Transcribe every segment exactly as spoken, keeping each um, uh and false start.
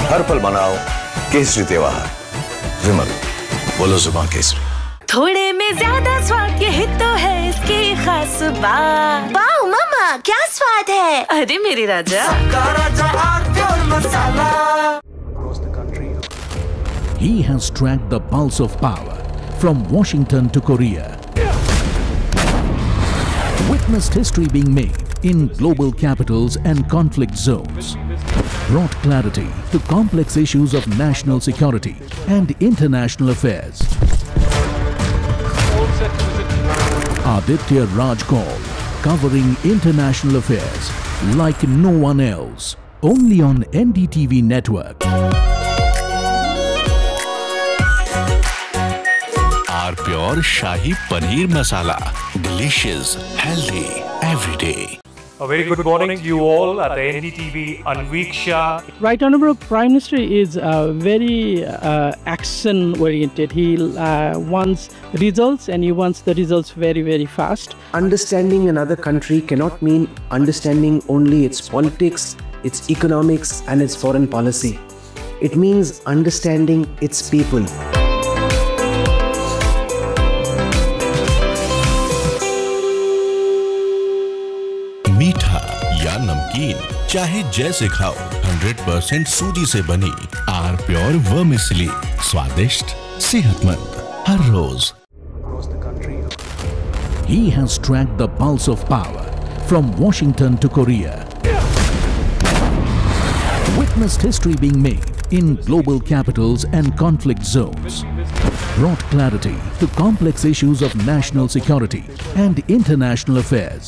हर पल मनाओ केसरी त्योहार। विमल, बोलो जुबान केसरी। थोड़े में ज्यादा स्वाद, यही तो है इसकी खास बात। वाओ मामा, क्या स्वाद है। अरे मेरे राजा, He has tracked the pulse of power from Washington to Korea. Witnessed history being made in global capitals and conflict zones. Brought clarity to complex issues of national security and international affairs. Aditya Raj Kaul, covering international affairs like no one else. Only on N D T V network. Our pure Shahi Paneer Masala. Delicious, healthy, every day. A very good morning to you all at the N D T V Anviksha. Right Honorable Prime Minister is uh, very uh, action oriented. He uh, wants results and he wants the results very, very fast. Understanding another country cannot mean understanding only its politics, its economics and its foreign policy. It means understanding its people. मीठा या नमकीन, चाहे जैसे खाओ, hundred percent सूजी से बनी are pure vermicelli, स्वादिष्ट, सेहतमंद, हर रोज। He has tracked the pulse of power from Washington to Korea. Witnessed history being made in global capitals and conflict zones. Brought clarity to complex issues of national security and international affairs.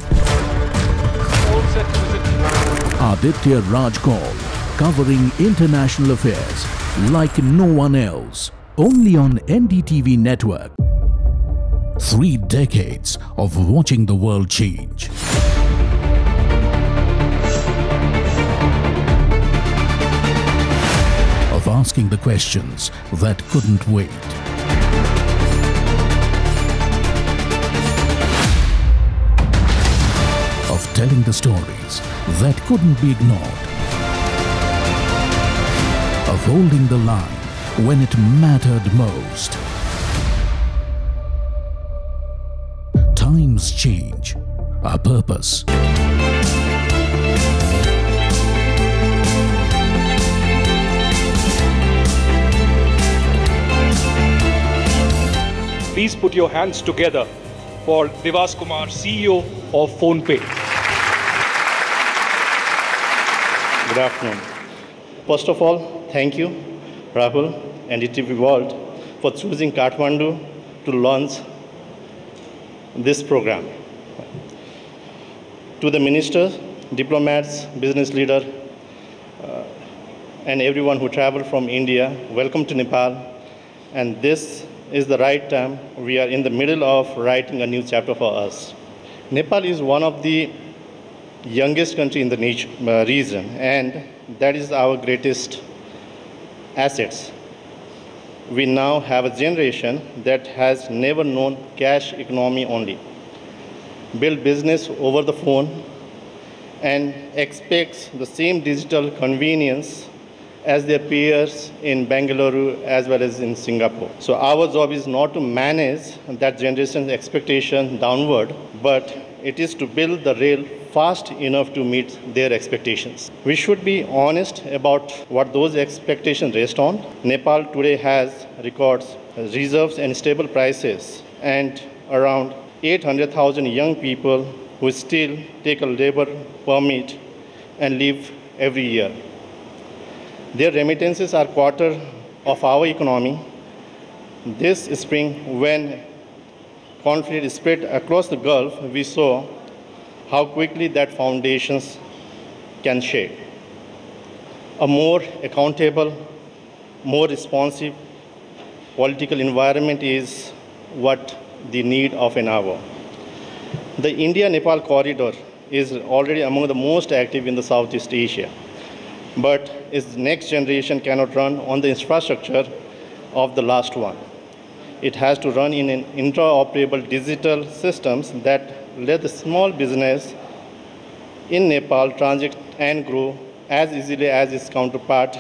Aditya Raj Kaul, covering international affairs like no one else. Only on N D T V network. Three decades of watching the world change. Of asking the questions that couldn't wait. Of telling the stories that couldn't be ignored. Of holding the line when it mattered most. Times change, our purpose. Please put your hands together for Devas Kumar, C E O of PhonePe. Good afternoon. First of all, thank you, Rahul and N D T V World, for choosing Kathmandu to launch this program. To the ministers, diplomats, business leaders, uh, and everyone who traveled from India, welcome to Nepal. And this is the right time. We are in the middle of writing a new chapter for us. Nepal is one of the youngest country in the niche, uh, region, and that is our greatest assets. We now have a generation that has never known cash economy only, build business over the phone, and expects the same digital convenience as their peers in Bangalore as well as in Singapore. So our job is not to manage that generation's expectation downward, but it is to build the rail fast enough to meet their expectations. We should be honest about what those expectations rest on. Nepal today has records, reserves and stable prices, and around eight hundred thousand young people who still take a labor permit and live every year. Their remittances are quarter of our economy. This spring, when conflict spread across the Gulf, we saw how quickly that foundations can shake. A more accountable, more responsive political environment is what the need of an hour. The India-Nepal corridor is already among the most active in the Southeast Asia, but its next generation cannot run on the infrastructure of the last one. It has to run in an interoperable digital systems that let the small business in Nepal transit and grow as easily as its counterpart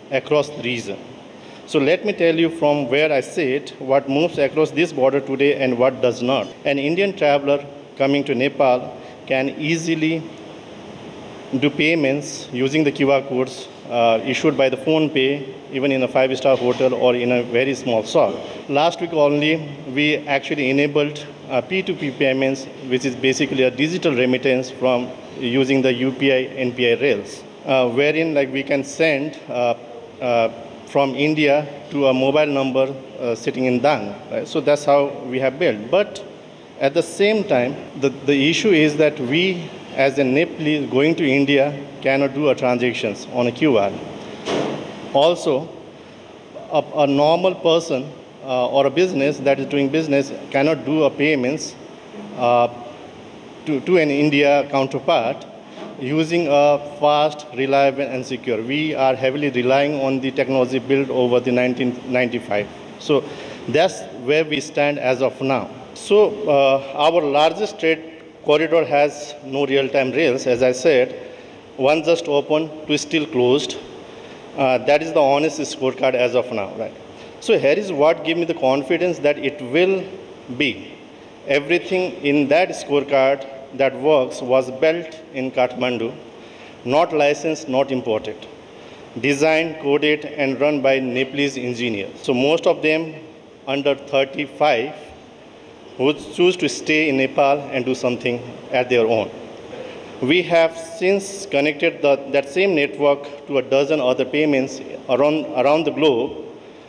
across the region. So let me tell you from where I sit what moves across this border today and what does not. An Indian traveler coming to Nepal can easily do payments using the Q R codes uh, issued by the PhonePe, even in a five-star hotel or in a very small shop. Last week only, we actually enabled uh, P two P payments, which is basically a digital remittance from using the U P I N P I rails, uh, wherein like we can send uh, uh, from India to a mobile number uh, sitting in Dang. Right? So that's how we have built. But at the same time, the, the issue is that we, as a Nepalese going to India, cannot do our transactions on a Q R. Also, a, a normal person uh, or a business that is doing business cannot do a payments uh, to, to an India counterpart using a fast, reliable, and secure. We are heavily relying on the technology built over the nineteen ninety-five. So that's where we stand as of now. So uh, our largest trade corridor has no real-time rails, as I said. One just opened, two still closed. Uh, that is the honest scorecard as of now, right? So here is what gives me the confidence that it will be. Everything in that scorecard that works was built in Kathmandu, not licensed, not imported. Designed, coded, and run by Nepalese engineers. So most of them under thirty-five who choose to stay in Nepal and do something at their own. We have since connected the, that same network to a dozen other payments around, around the globe.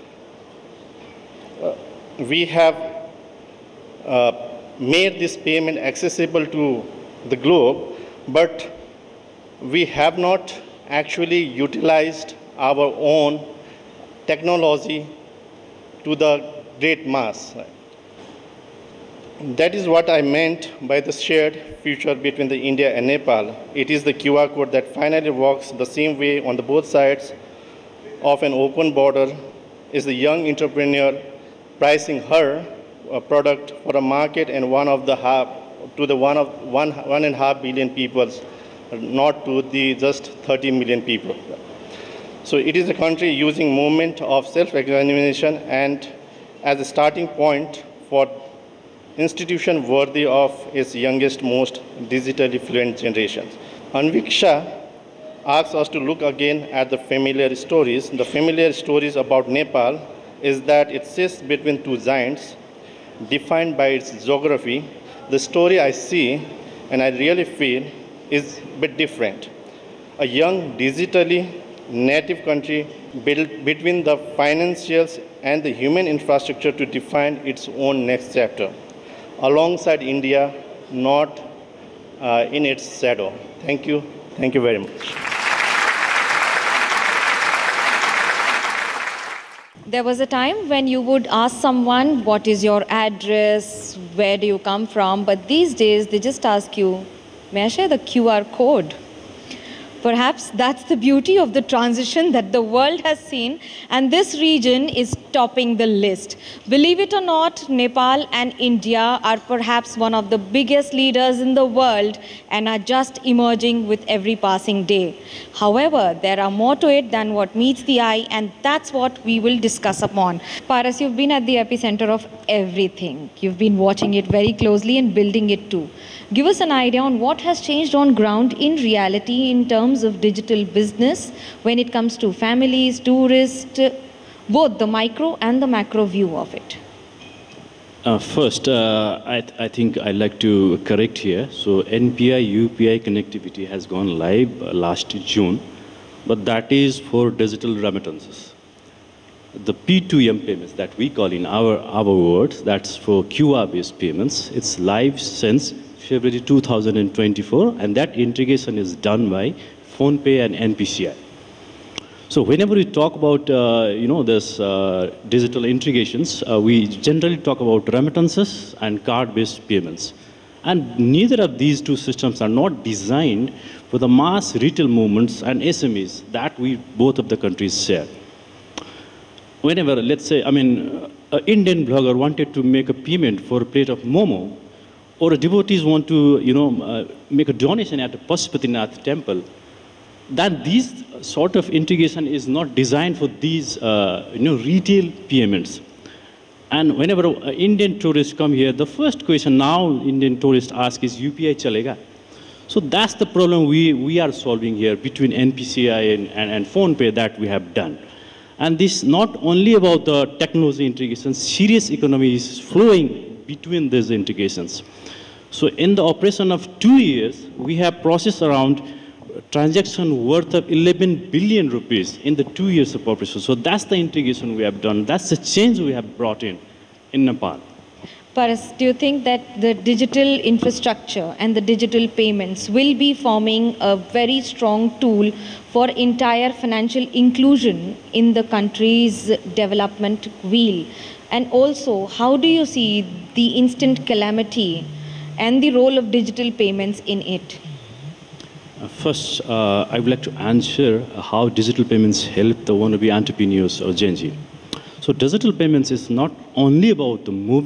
Uh, we have uh, made this payment accessible to the globe, but we have not actually utilized our own technology to the great mass. That is what I meant by the shared future between the India and Nepal. It is the Q R code that finally works the same way on the both sides of an open border. Is the young entrepreneur pricing her uh, product for a market and one of the half to the one of one one and a half billion people, not to the just thirty million people. So it is a country using movement of self-examination and as a starting point for institution worthy of its youngest, most digitally fluent generations. Anviksha asks us to look again at the familiar stories. The familiar stories about Nepal is that it sits between two giants, defined by its geography. The story I see, and I really feel, is a bit different. A young, digitally native country built between the financials and the human infrastructure to define its own next chapter, alongside India, not uh, in its shadow. Thank you. Thank you very much. There was a time when you would ask someone, what is your address, where do you come from? But these days, they just ask you, may I share the Q R code? Perhaps that's the beauty of the transition that the world has seen, and this region is topping the list. Believe it or not, Nepal and India are perhaps one of the biggest leaders in the world and are just emerging with every passing day. However, there are more to it than what meets the eye, and that's what we will discuss upon. Paras, you've been at the epicenter of everything. You've been watching it very closely and building it too. Give us an idea on what has changed on ground in reality in terms of digital business when it comes to families, tourists, both the micro and the macro view of it. Uh, first, uh, I, th I think I'd like to correct here. So N P I U P I connectivity has gone live uh, last June, but that is for digital remittances. The P two M payments that we call in our, our words, that's for Q R-based payments. It's live since February two thousand twenty-four, and that integration is done by PhonePe and N P C I. So whenever we talk about, uh, you know, this uh, digital integrations, uh, we generally talk about remittances and card-based payments. And neither of these two systems are not designed for the mass retail movements and S M Es that we, both of the countries share. Whenever, let's say, I mean, an Indian blogger wanted to make a payment for a plate of momo, or devotees want to, you know, uh, make a donation at a Pashupatinath temple, that these sort of integration is not designed for these, uh, you know, retail payments. And whenever uh, Indian tourists come here, the first question now Indian tourists ask is, U P I chalega? So that's the problem we, we are solving here between N P C I and, and, and PhonePe that we have done. And this not only about the technology integration, serious economy is flowing between these integrations. So in the operation of two years, we have processed around transaction worth of eleven billion rupees in the two years of operation. So that's the integration we have done. That's the change we have brought in in Nepal. Paras, do you think that the digital infrastructure and the digital payments will be forming a very strong tool for entire financial inclusion in the country's development wheel? And also, how do you see the instant calamity and the role of digital payments in it? Uh, first, uh, I would like to answer how digital payments help the wannabe entrepreneurs or Gen Z. So digital payments is not only about the movement